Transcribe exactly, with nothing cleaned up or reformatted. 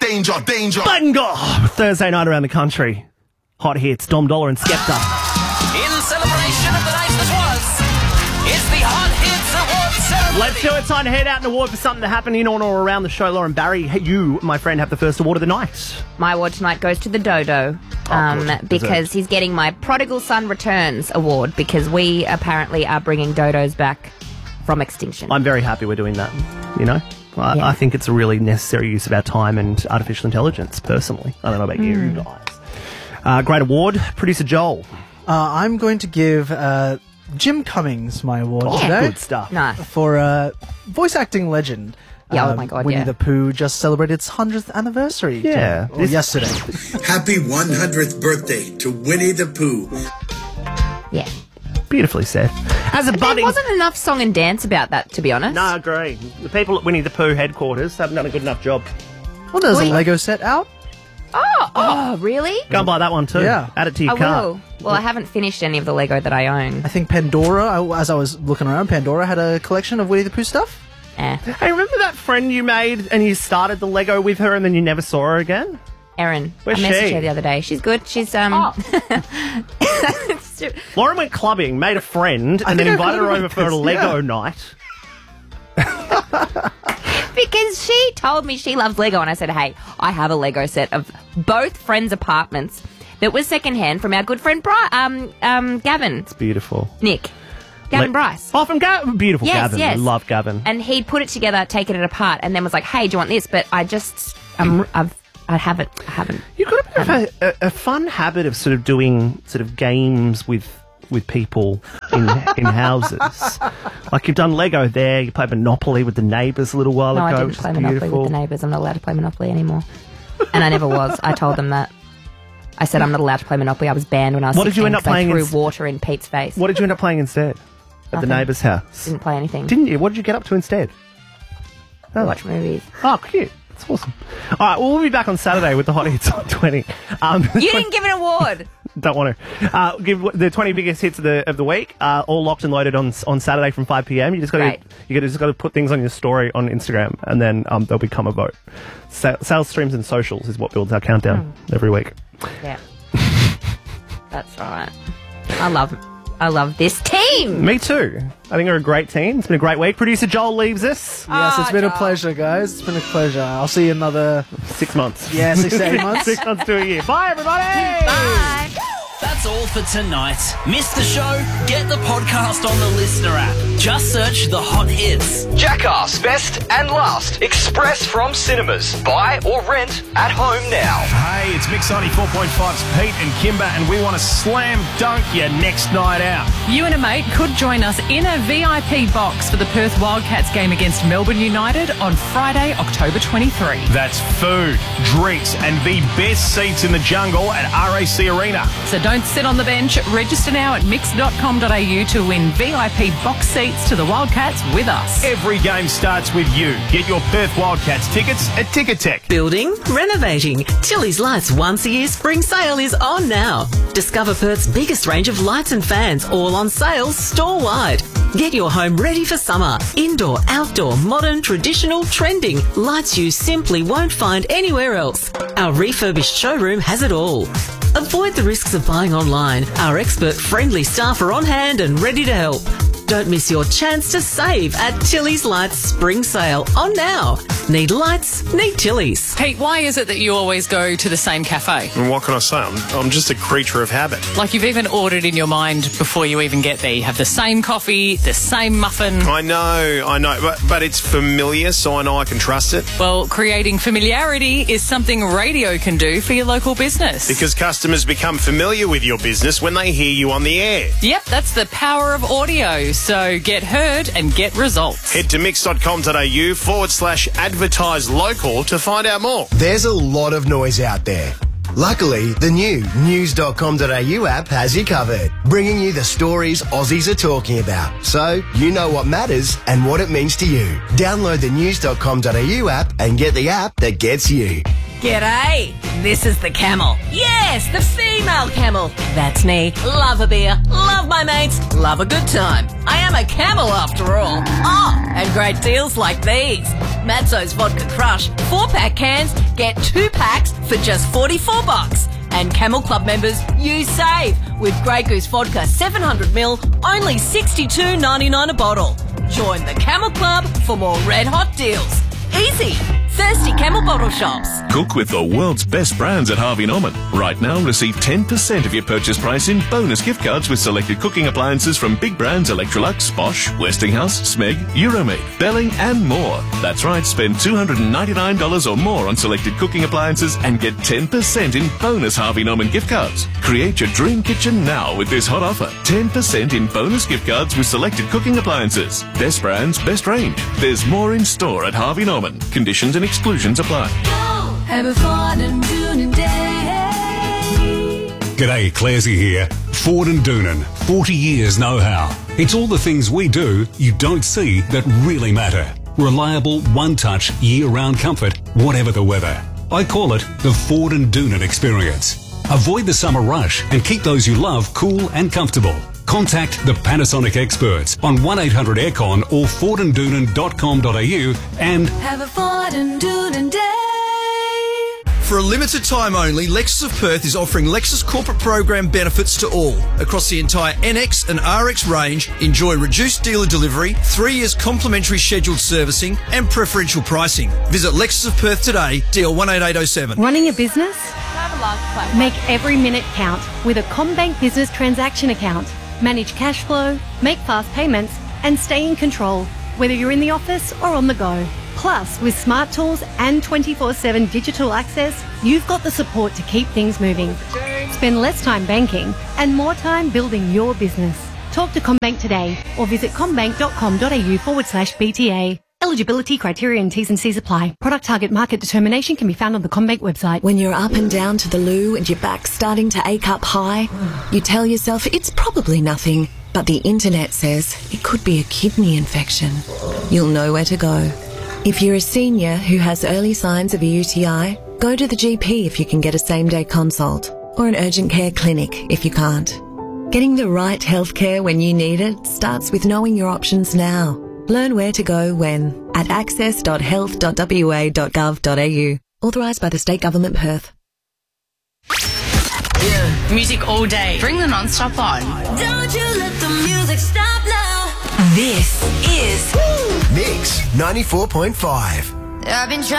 danger, danger. Bingo! Thursday night around the country. Hot hits, Dom Dollar and Skepta. In celebration of the night that was, it's the Hot Hits Award ceremony. Let's do it. Time to head out an award for something that happened in on or around the show. Lauren Barry, you, my friend, have the first award of the night. My award tonight goes to the Dodo. Um, good. because Deserved. he's getting my Prodigal Son Returns award because we apparently are bringing dodos back from extinction. I'm very happy we're doing that, you know? I, Yeah. I think it's a really necessary use of our time and artificial intelligence, personally. I don't know about Mm. you guys. Uh, great award. Producer Joel. Uh, I'm going to give uh, Jim Cummings my award Oh, today. good stuff. Nice. For uh, voice acting legend. Yeah, oh Um, my God, Winnie yeah. the Pooh just celebrated its hundredth anniversary. Yeah. today, or This- yesterday. Happy one hundredth birthday to Winnie the Pooh. Yeah. Beautifully said. As a There budding... wasn't enough song and dance about that, to be honest. No, I agree. The people at Winnie the Pooh headquarters haven't done a good enough job. Well, there's Wait. a Lego set out. Oh, oh, really? Go and buy that one too. Yeah. Add it to your I cart. will. Well, I haven't finished any of the Lego that I own. I think Pandora, I, as I was looking around, Pandora had a collection of Winnie the Pooh stuff. Eh. Hey, remember that friend you made and you started the Lego with her and then you never saw her again? Erin. Where's I messaged she? her the other day. She's good. She's, um... Lauren went clubbing, made a friend, and then think I invited her heard over about for a this, Lego yeah. night. Because she told me she loves Lego, and I said, hey, I have a Lego set of both friends' apartments that was secondhand from our good friend Bri- um, um, Gavin. It's beautiful. Nick. Gavin Le- Bryce. Oh, from Gavin. Beautiful Yes, Gavin. yes. I love Gavin. And he'd put it together, taken it apart, and then was like, hey, do you want this? But I just, um, I've, I haven't, I haven't. You've got a bit of a, a, a fun habit of sort of doing sort of games with with people in in houses. Like you've done Lego there, you played Monopoly with the neighbours a little while No, ago, I didn't which is play Monopoly beautiful. with the neighbours. I'm not allowed to play Monopoly anymore. And I never was. I told them that. I said I'm not allowed to play Monopoly. I was banned when I was What did you sixteen end up 'cause I playing threw ins- water in Pete's face. What did you end up playing instead? At the Nothing. neighbour's house? Didn't play anything. Didn't you? What did you get up to instead? Oh. Watch movies. Oh, cute. That's awesome. All right, well, we'll be back on Saturday with the Hot Hits on twenty. Um, You didn't give an award. Don't want to. Uh, give the twenty biggest hits of the of the week, uh, all locked and loaded on on Saturday from five p.m. You just got to Great. you got to just got to put things on your story on Instagram, and then um, there'll become a vote. Sa- sales, streams, and socials is what builds our countdown every week. Yeah. That's right. I love I love this team. Me too. I think we're a great team. It's been a great week. Producer Joel leaves us Yes, it's been a Joel. pleasure, guys. It's been a pleasure. I'll see you another, six months. yeah, six to eight months. six months to a year. Bye, everybody. Bye. That's all for tonight. Missed the show? Get the podcast on the Listener app. Just search the Hot Hits. Jackass Best and Last Express from cinemas. Buy or rent at home now. Hey, it's Mix ninety-four point five's Pete and Kimber, and we want to slam dunk your next night out. You and a mate could join us in a V I P box for the Perth Wildcats game against Melbourne United on Friday, October twenty-third. That's food, drinks, and the best seats in the jungle at R A C Arena. So don't sit on the bench. Register now at mix dot com dot a u to win V I P box seats to the Wildcats with us. Every game starts with you. Get your Perth Wildcats tickets at Ticketek. Building, renovating. Tilly's Lights once a year spring sale is on now. Discover Perth's biggest range of lights and fans, all on sale store-wide. Get your home ready for summer. Indoor, outdoor, modern, traditional, trending. Lights you simply won't find anywhere else. Our refurbished showroom has it all. Avoid the risks of buying online. Our expert-friendly staff are on hand and ready to help. Don't miss your chance to save at Tilly's Lights Spring Sale on now. Need lights? Need Tilly's. Pete, why is it that you always go to the same cafe? And what can I say? I'm, I'm just a creature of habit. Like you've even ordered in your mind before you even get there. You have the same coffee, the same muffin. I know, I know, but, but it's familiar, so I know I can trust it. Well, creating familiarity is something radio can do for your local business. Because customers become familiar with your business when they hear you on the air. Yep, that's the power of audio. So get heard and get results. Head to mix dot com dot a u forward slash advertise local to find out more. There's a lot of noise out there. Luckily, the new news dot com dot a u app has you covered, bringing you the stories Aussies are talking about, so you know what matters and what it means to you. Download the news dot com dot a u app and get the app that gets you. G'day, this is the camel. Yes, the female camel. That's me. Love a beer, love my mates, love a good time. I am a camel after all. Oh, and great deals like these. Mazzo's Vodka Crush, four pack cans, get two packs for just forty-four bucks. And Camel Club members, you save with Grey Goose Vodka seven hundred mil, only sixty-two ninety-nine a bottle. Join the Camel Club for more red hot deals. Easy. Thirsty Camel Bottle Shops. Cook with the world's best brands at Harvey Norman. Right now, receive ten percent of your purchase price in bonus gift cards with selected cooking appliances from big brands Electrolux, Bosch, Westinghouse, Smeg, Euromade, Belling and more. That's right, spend two hundred ninety-nine dollars or more on selected cooking appliances and get ten percent in bonus Harvey Norman gift cards. Create your dream kitchen now with this hot offer. ten percent in bonus gift cards with selected cooking appliances. Best brands, best range. There's more in store at Harvey Norman. Conditions and exclusions apply. Have a Ford and Doonan day. G'day, Clarsey here. Ford and Doonan, forty years know-how. It's all the things we do you don't see that really matter. Reliable, one-touch, year-round comfort, whatever the weather. I call it the Ford and Doonan experience. Avoid the summer rush and keep those you love cool and comfortable. Contact the Panasonic experts on one eight hundred aircon or ford and doonan dot com dot a u and have a Ford and Doonan day. For a limited time only, Lexus of Perth is offering Lexus corporate program benefits to all. Across the entire N X and R X range, enjoy reduced dealer delivery, three years complimentary scheduled servicing and preferential pricing. Visit Lexus of Perth today, D L one eight eight oh seven. Running a business? Make every minute count with a CommBank Business Transaction Account. Manage cash flow, make fast payments, and stay in control, whether you're in the office or on the go. Plus, with smart tools and twenty-four seven digital access, you've got the support to keep things moving. Spend less time banking and more time building your business. Talk to CommBank today or visit commbank.com.au forward slash BTA. Eligibility criteria and T's and C's apply. Product target market determination can be found on the CommBank website. When you're up and down to the loo and your back's starting to ache up high, you tell yourself it's probably nothing, but the internet says it could be a kidney infection. You'll know where to go. If you're a senior who has early signs of a U T I, go to the G P if you can get a same-day consult, or an urgent care clinic if you can't. Getting the right healthcare when you need it starts with knowing your options now. Learn where to go when at access dot health dot w a dot gov dot a u. Authorised by the State Government, Perth. Yeah. Music all day. Bring the non-stop on. Don't you let the music stop now. This is Mix ninety-four point five. I've been trying